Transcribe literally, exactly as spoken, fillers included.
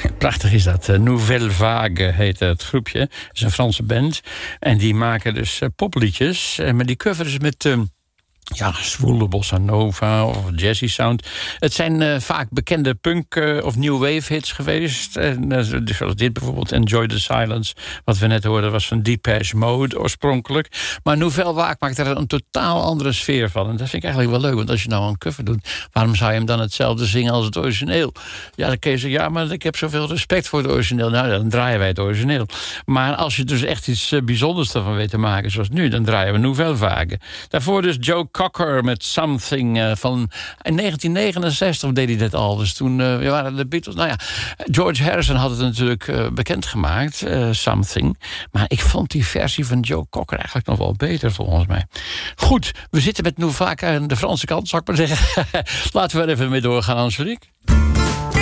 Prachtig is dat. Nouvelle Vague heet het groepje. Het is een Franse band. En die maken dus uh, popliedjes. Uh, maar die cover is met... Uh, Ja, zwoele bossa nova of jazzy sound. Het zijn uh, vaak bekende punk- uh, of new wave hits geweest. En, uh, zoals dit bijvoorbeeld, Enjoy the Silence. Wat we net hoorden was van Depeche Mode oorspronkelijk. Maar Nouvelle Vague maakt er een totaal andere sfeer van. En dat vind ik eigenlijk wel leuk. Want als je nou een cover doet, waarom zou je hem dan hetzelfde zingen als het origineel? Ja, dan kun je zeggen, ja, maar ik heb zoveel respect voor het origineel. Nou, dan draaien wij het origineel. Maar als je dus echt iets uh, bijzonders ervan weet te maken, zoals nu, dan draaien we Nouvelle Vague. Daarvoor dus Joe Cocker met Something uh, van in negentien negenenzestig deed hij dat al. Dus toen uh, waren de Beatles... Nou ja, George Harrison had het natuurlijk uh, bekendgemaakt, uh, Something. Maar ik vond die versie van Joe Cocker eigenlijk nog wel beter, volgens mij. Goed, we zitten met Nouvelle Vague aan de Franse kant, zou ik maar zeggen. Laten we er even mee doorgaan, Angelique.